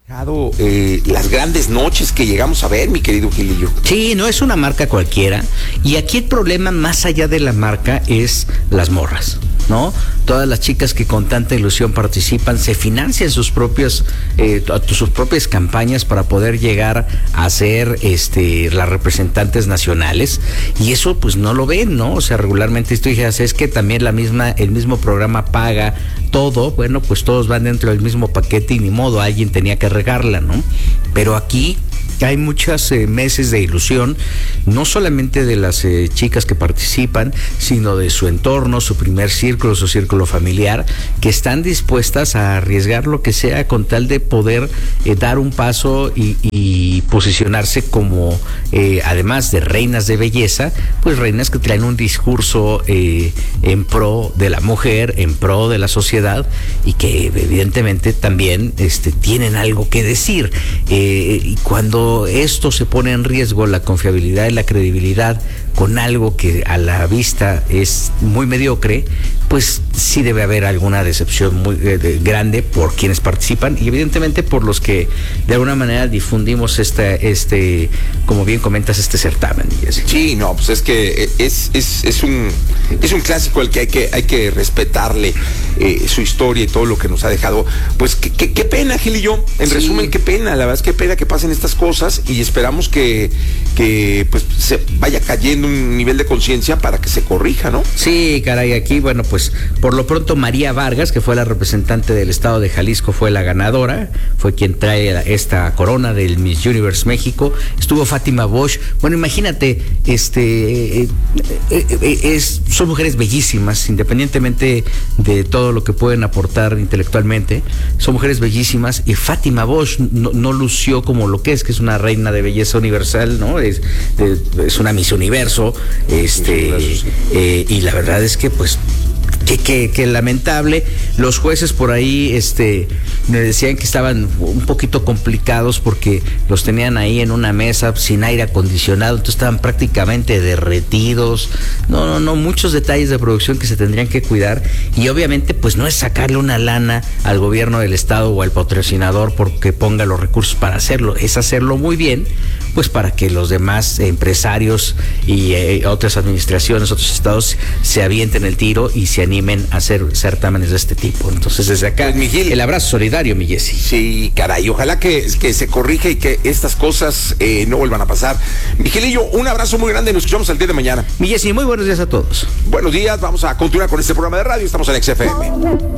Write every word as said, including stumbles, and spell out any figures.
Eh, las grandes noches que llegamos a ver, mi querido Gilillo. Sí, no es una marca cualquiera. Y aquí el problema, más allá de la marca, es las morras, ¿no? Todas las chicas que con tanta ilusión participan, se financian sus propias, eh, sus propias campañas para poder llegar a ser este, las representantes nacionales, y eso pues no lo ven, ¿no? O sea, regularmente tú dices, es que también la misma, el mismo programa paga todo, bueno, pues todos van dentro del mismo paquete y ni modo, alguien tenía que regarla, ¿no? Pero aquí hay muchos eh, meses de ilusión, no solamente de las eh, chicas que participan, sino de su entorno, su primer círculo, su círculo familiar, que están dispuestas a arriesgar lo que sea con tal de poder eh, dar un paso y, y posicionarse como, eh, además de reinas de belleza, pues reinas que traen un discurso eh, en pro de la mujer, en pro de la sociedad, y que evidentemente también este, tienen algo que decir. Eh, y cuando esto se pone en riesgo, la confiabilidad y la credibilidad con algo que a la vista es muy mediocre, pues sí debe haber alguna decepción muy eh, de, grande por quienes participan y evidentemente por los que de alguna manera difundimos este, este como bien comentas, este certamen. Sí, no, pues es que es, es, es un es un clásico al que hay que, hay que respetarle eh, su historia y todo lo que nos ha dejado. Pues qué, qué, qué pena, Gil y yo. En sí. resumen, qué pena, la verdad es que pena que pasen estas cosas y esperamos que, que pues se vaya cayendo un nivel de conciencia para que se corrija, ¿no? Sí, caray, aquí, bueno, pues por lo pronto María Vargas, que fue la representante del estado de Jalisco, fue la ganadora, fue quien trae esta corona del Miss Universe México. Estuvo Fátima Bosch. Bueno, imagínate, este, eh, eh, eh, es, son mujeres bellísimas, independientemente de todo lo que pueden aportar intelectualmente, son mujeres bellísimas, y Fátima Bosch no, no lució como lo que es, que es una reina de belleza universal, ¿no? Es, de, es una Miss Universo, este, eh, y la verdad es que pues Que, que, que lamentable. Los jueces por ahí este, me decían que estaban un poquito complicados porque los tenían ahí en una mesa sin aire acondicionado, entonces estaban prácticamente derretidos. No, no, no, muchos detalles de producción que se tendrían que cuidar, y obviamente pues no es sacarle una lana al gobierno del estado o al patrocinador porque ponga los recursos para hacerlo, es hacerlo muy bien, pues para que los demás empresarios y eh, otras administraciones, otros estados se avienten el tiro y se animen a hacer certámenes de este tipo. Entonces desde acá, pues, Miguel, el abrazo solidario, mi Jessy. Sí, caray, ojalá que, que se corrija y que estas cosas eh, no vuelvan a pasar. Miguelillo, un abrazo muy grande, nos escuchamos el día de mañana. Mi Jessy, muy buenos días a todos. Buenos días, vamos a continuar con este programa de radio, estamos en X F M.